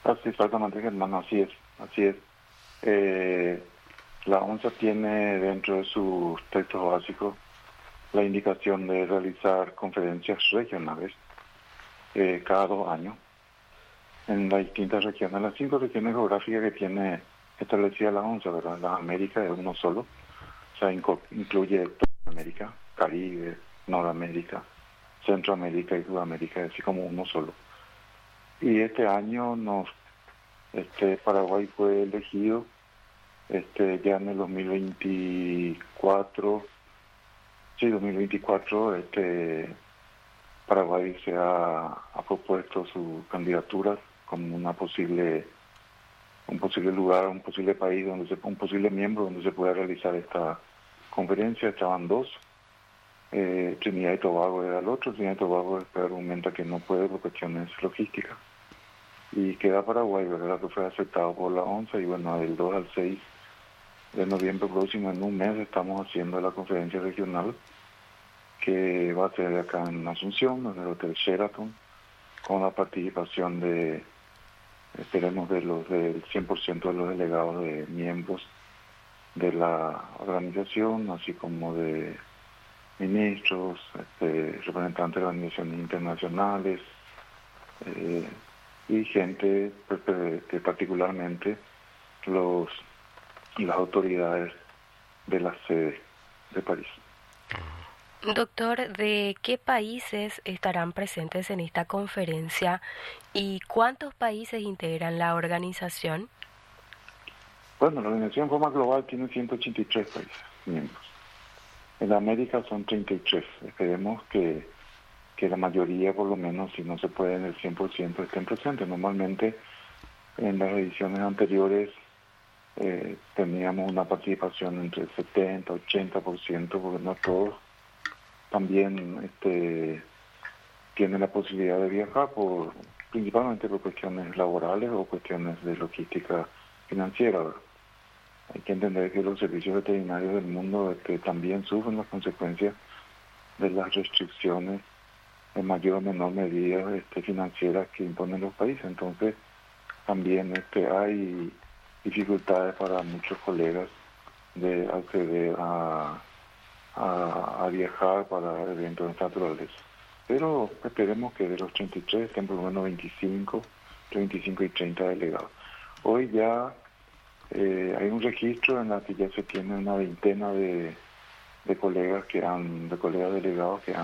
Así exactamente, Germán, así es, así es. Eh, la ONSA tiene dentro de sus textos básicos la indicación de realizar conferencias regionales cada 2 años en las distintas regiones, las 5 regiones geográficas que tiene establecida la ONSA, ¿verdad? Las Américas es uno solo, o sea, incluye toda América, Caribe, Norteamérica, Centroamérica y Sudamérica, así como uno solo. Y este año Paraguay fue elegido ya en el 2024, sí, 2024, Paraguay ha propuesto su candidatura como un posible lugar, un posible país, un posible miembro donde se pueda realizar esta conferencia. Estaban dos, Trinidad y Tobago era el otro. Trinidad y Tobago argumenta que no puede por cuestiones logísticas. Y queda Paraguay, ¿verdad?, que fue aceptado por la ONSA, y bueno, del 2 al 6 de noviembre próximo, en un mes, estamos haciendo la conferencia regional, que va a ser acá en Asunción, en el Hotel Sheraton, con la participación esperemos, del 100% de los delegados, de miembros de la organización, así como de ministros, representantes de organizaciones internacionales, y gente que particularmente las autoridades de la sede de París. Doctor, ¿de qué países estarán presentes en esta conferencia y cuántos países integran la organización? Bueno, la organización en forma global tiene 183 países miembros. En América son 33. Esperemos que la mayoría, por lo menos, si no se puede en el 100%, estén presentes. Normalmente, en las ediciones anteriores, teníamos una participación entre el 70 y 80%, porque no todos también tienen la posibilidad de viajar, principalmente por cuestiones laborales o cuestiones de logística financiera, ¿verdad? Hay que entender que los servicios veterinarios del mundo también sufren las consecuencias de las restricciones en mayor o menor medida financieras que imponen los países. Entonces también hay dificultades para muchos colegas de acceder a viajar para eventos naturales. Pero esperemos que de los 33 estén por lo menos 25 y 30 delegados. Hoy ya hay un registro en la que ya se tiene una veintena de colegas delegados que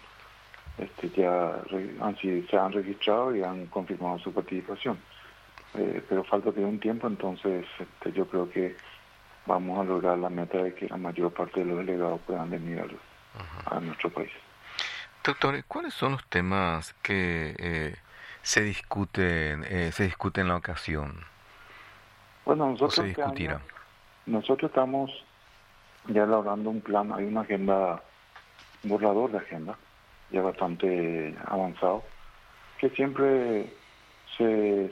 se han registrado y han confirmado su participación. Pero falta de un tiempo, entonces yo creo que vamos a lograr la meta de que la mayor parte de los delegados puedan venir a nuestro país. Doctor, ¿cuáles son los temas que se discuten en la ocasión? Bueno, ¿O se discutirá? Nosotros estamos ya elaborando un plan, hay una agenda, un borrador de agenda, ya bastante avanzado, que siempre se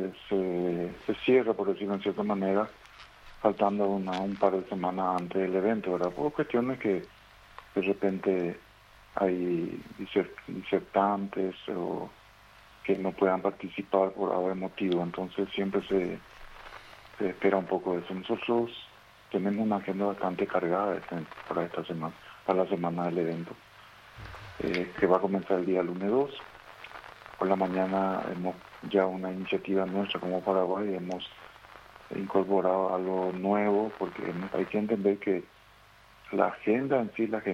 cierra, por decirlo en cierta manera, faltando un par de semanas antes del evento, ¿verdad? Por cuestiones que de repente hay disertantes o que no puedan participar por algún motivo, entonces siempre se espera un poco de eso. Nosotros tenemos una agenda bastante cargada para esta semana, para la semana del evento, que va a comenzar el día lunes 2. Por la mañana hemos ya una iniciativa nuestra como Paraguay, hemos incorporado algo nuevo, porque hay que entender que la agenda en sí la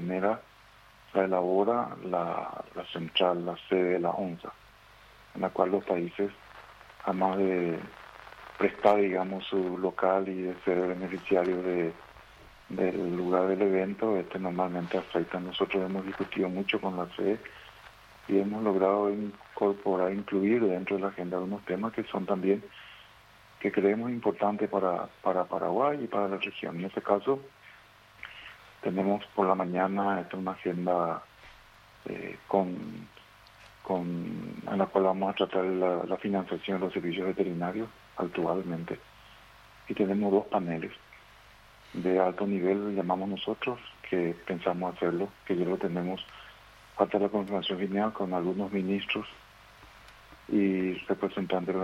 elabora la central, la sede de la ONSA, en la cual los países, además de prestar, digamos, su local y de ser beneficiarios del lugar del evento, normalmente afecta. Nosotros hemos discutido mucho con la sede y hemos logrado incluir dentro de la agenda algunos temas que son también, que creemos importantes para Paraguay y para la región. En este caso, tenemos por la mañana una agenda en la cual vamos a tratar la financiación de los servicios veterinarios actualmente. Y tenemos 2 paneles de alto nivel, llamamos nosotros, que pensamos hacerlo, que ya lo tenemos, falta la confirmación final con algunos ministros y representantes de